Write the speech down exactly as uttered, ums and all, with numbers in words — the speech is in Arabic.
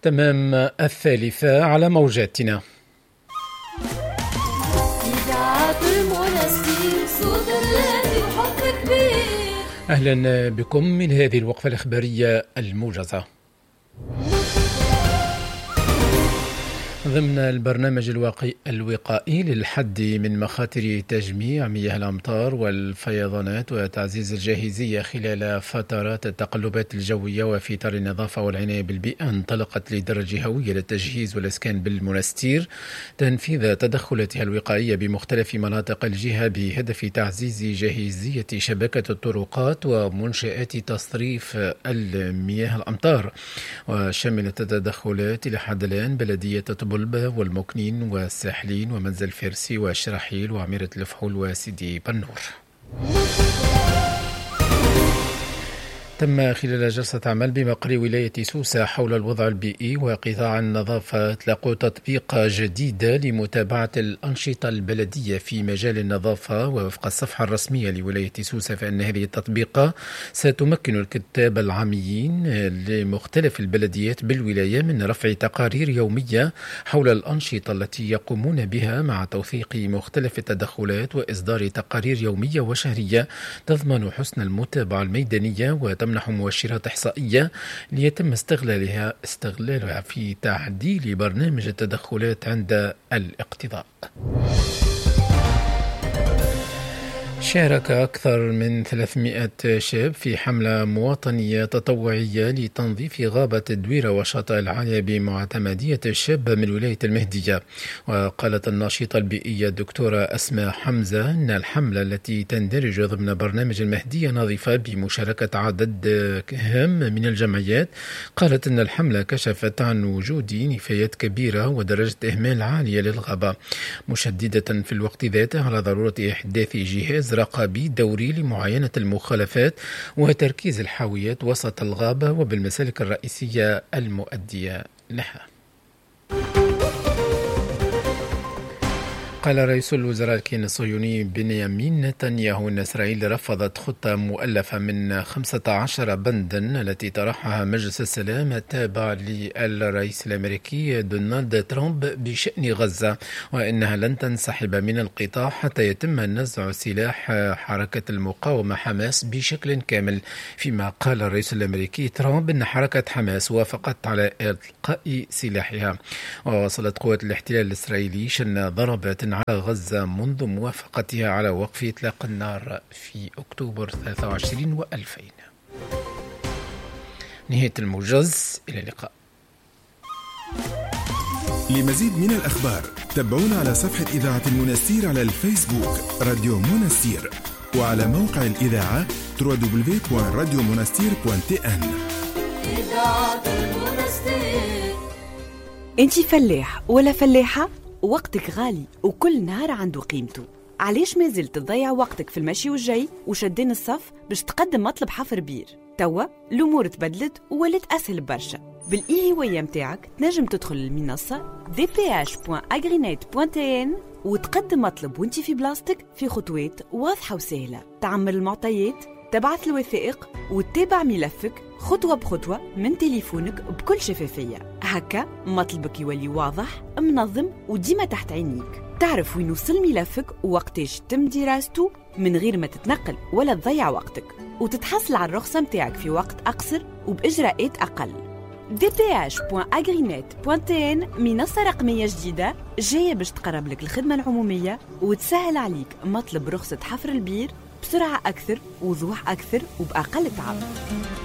تمام الثالثة على موجاتنا. أهلا بكم من هذه الوقفة الإخبارية الموجزة. ضمن البرنامج الوقائي للحد من مخاطر تجميع مياه الأمطار والفيضانات وتعزيز الجاهزية خلال فترات التقلبات الجوية وفي إطار النظافة والعناية بالبيئة، انطلقت للدرجة هوية للتجهيز والإسكان بالمنستير تنفيذ تدخلاتها الوقائية بمختلف مناطق الجهة بهدف تعزيز جاهزية شبكة الطرقات ومنشآت تصريف المياه الأمطار. وشملت التدخلات إلى حد الآن بلدية طبلبة والمكنين والساحلين ومنزل فارسي وشرحيل وعميرة الفحول وسيدي بنور. تم خلال جلسة عمل بمقر ولاية سوسة حول الوضع البيئي وقطاع النظافة إطلاق تطبيق جديد لمتابعة الأنشطة البلدية في مجال النظافة. ووفق الصفحة الرسمية لولاية سوسة فإن هذه التطبيقة ستمكن الكتاب العاميين لمختلف البلديات بالولاية من رفع تقارير يومية حول الأنشطة التي يقومون بها مع توثيق مختلف التدخلات وإصدار تقارير يومية وشهرية تضمن حسن المتابعة الميدانية وتمنح مؤشرات إحصائية ليتم استغلالها استغلالها في تعديل برنامج التدخلات عند الاقتضاء. شارك أكثر من ثلاثمائة شاب في حملة مواطنية تطوعية لتنظيف غابة الدويرة وشاطئ العالية بمعتمدية الشابة من ولاية المهدية. وقالت الناشطة البيئية الدكتورة أسماء حمزة أن الحملة التي تندرج ضمن برنامج المهدية نظيفة بمشاركة عدد هام من الجمعيات، قالت أن الحملة كشفت عن وجود نفايات كبيرة ودرجة إهمال عالية للغابة، مشددة في الوقت ذاته على ضرورة إحداث جهاز رقابي دوري لمعاينة المخالفات وتركيز الحاويات وسط الغابة وبالمسالك الرئيسية المؤدية لها. قال رئيس الوزراء الكيان الصهيوني بنيامين نتنياهو أن إسرائيل رفضت خطة مؤلفة من خمسة عشر بندا التي طرحها مجلس السلام التابع للرئيس الأمريكي دونالد ترامب بشأن غزة، وإنها لن تنسحب من القطاع حتى يتم نزع سلاح حركة المقاومة حماس بشكل كامل. فيما قال الرئيس الأمريكي ترامب أن حركة حماس وافقت على إلقاء سلاحها. وواصلت قوات الاحتلال الإسرائيلي شن ضربات على غزة منذ موافقتها على وقف إطلاق النار في أكتوبر ثلاثة وعشرين وألفين. نهاية الموجز، إلى اللقاء. لمزيد من الأخبار تابعونا على صفحة إذاعة المنستير على الفيسبوك راديو منستير، وعلى موقع الإذاعة دبليو دبليو دبليو دوت راديو منستير دوت تي إن. إذاعة المنستير. أنتي فلاح ولا فلاحة؟ وقتك غالي وكل نهار عنده قيمته. علاش ما زلت تضيع وقتك في المشي والجاي وشدين الصف باش تقدم مطلب حفر بير؟ توا الأمور تبدلت وولات أسهل برشا. بالإي هواية متاعك تنجم تدخل المنصة دي بي إتش دوت أغرينيت دوت تي إن وتقدم مطلب وانتي في بلاستيك في خطوات واضحة وسهلة. تعمل المعطيات، تبعث الوثائق وتتابع ملفك خطوة بخطوة من تليفونك بكل شفافية. هكا مطلبك يولي واضح منظم وديما تحت عينيك. تعرف وين وصل ملفك ووقتاش تم دراسته من غير ما تتنقل ولا تضيع وقتك، وتتحصل على الرخصة متاعك في وقت أقصر وبإجراءات أقل. دي بي إتش دوت أغرينيت دوت تي إن منصة رقمية جديدة جاية باش تقرب لك الخدمة العمومية وتسهل عليك مطلب رخصة حفر البير بسرعة أكثر، وضوح أكثر، وبأقل تعب.